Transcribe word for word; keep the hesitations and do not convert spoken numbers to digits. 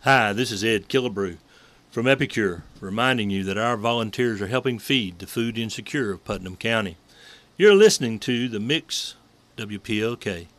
Hi, this is Ed Killebrew from Epicure, reminding you that our volunteers are helping feed the food insecure of Putnam County. You're listening to The Mix W P L K.